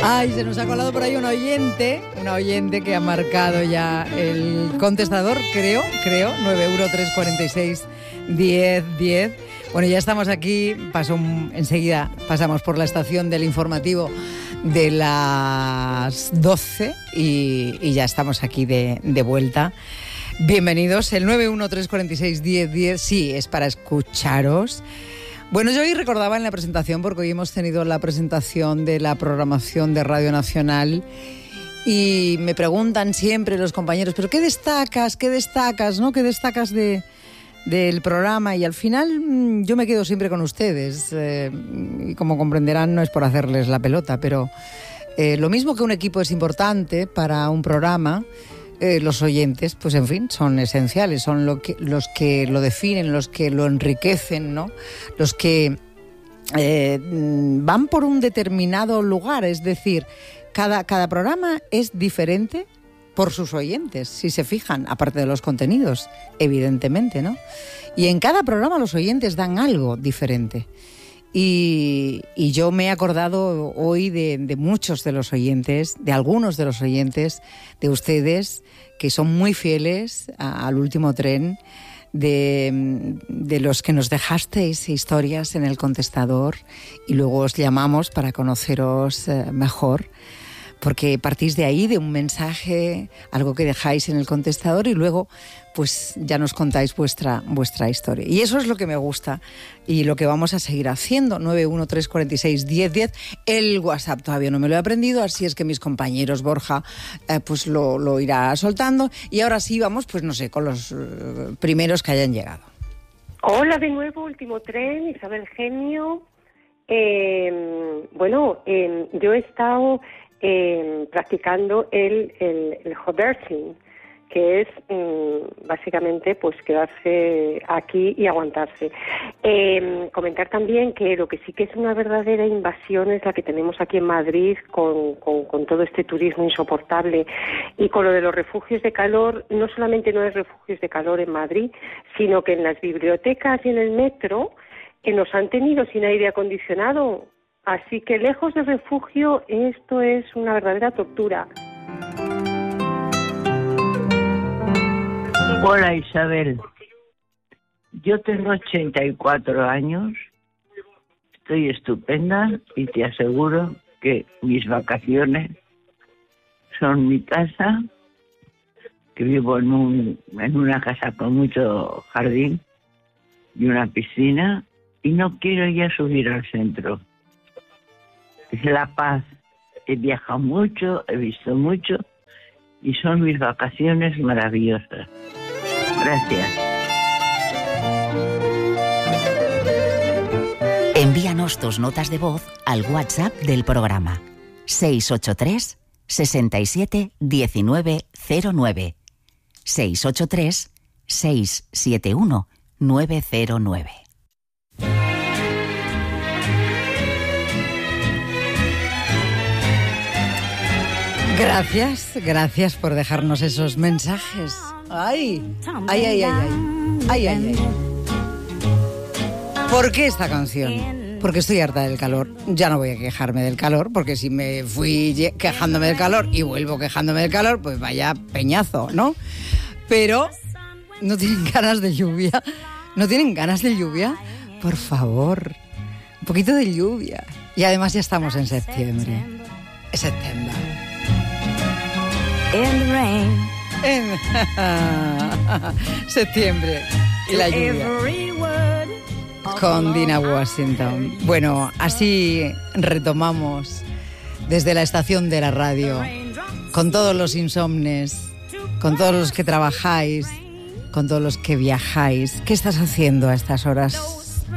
Ay, se nos ha colado por ahí una oyente que ha marcado ya el contestador, creo, 913461010. Bueno, ya estamos aquí, enseguida pasamos por la estación del informativo de las 12 y ya estamos aquí de vuelta. Bienvenidos, el 913461010, sí, es para escucharos. Bueno, yo hoy recordaba en la presentación, porque hoy hemos tenido la presentación de la programación de Radio Nacional y me preguntan siempre los compañeros, ¿pero qué destacas, no? ¿Qué destacas del programa? Y al final yo me quedo siempre con ustedes. Y como comprenderán, no es por hacerles la pelota, pero lo mismo que un equipo es importante para un programa, los oyentes, pues en fin, son esenciales, son los que lo definen, los que lo enriquecen, ¿no? Los que van por un determinado lugar, es decir, cada programa es diferente por sus oyentes, si se fijan, aparte de los contenidos, evidentemente, ¿no? Y en cada programa los oyentes dan algo diferente. Y yo me he acordado hoy de muchos de los oyentes, de algunos de los oyentes, de ustedes, que son muy fieles al último tren, de los que nos dejasteis historias en el contestador y luego os llamamos para conoceros mejor, porque partís de ahí, de un mensaje, algo que dejáis en el contestador y luego pues ya nos contáis vuestra historia. Y eso es lo que me gusta y lo que vamos a seguir haciendo. 913461010. El WhatsApp todavía no me lo he aprendido, así es que mis compañeros, Borja, pues lo irá soltando. Y ahora sí vamos, pues no sé, con los primeros que hayan llegado. Hola de nuevo, último tren, Isabel Genio. Yo he estado practicando el Hoversing, que es básicamente pues quedarse aquí y aguantarse. Comentar también que lo que sí que es una verdadera invasión es la que tenemos aquí en Madrid con todo este turismo insoportable y con lo de los refugios de calor. No solamente no hay refugios de calor en Madrid, sino que en las bibliotecas y en el metro nos han tenido sin aire acondicionado. Así que lejos de refugio, esto es una verdadera tortura. Hola Isabel, yo tengo 84 años, estoy estupenda y te aseguro que mis vacaciones son mi casa, que vivo en una casa con mucho jardín y una piscina y no quiero ya subir al centro. Es la paz, he viajado mucho, he visto mucho y son mis vacaciones maravillosas. Gracias. Envíanos tus notas de voz al WhatsApp del programa 683 67 19 09 683 671 909. Gracias por dejarnos esos mensajes. Ay. ¿Por qué esta canción? Porque estoy harta del calor. Ya no voy a quejarme del calor, porque si me fui quejándome del calor y vuelvo quejándome del calor, pues vaya peñazo, ¿no? Pero no tienen ganas de lluvia. ¿No tienen ganas de lluvia? Por favor, un poquito de lluvia. Y además ya estamos en septiembre. En septiembre y la lluvia con Dina Washington. Bueno, así retomamos desde la estación de la radio, con todos los insomnes, con todos los que trabajáis, con todos los que viajáis. ¿Qué estás haciendo a estas horas?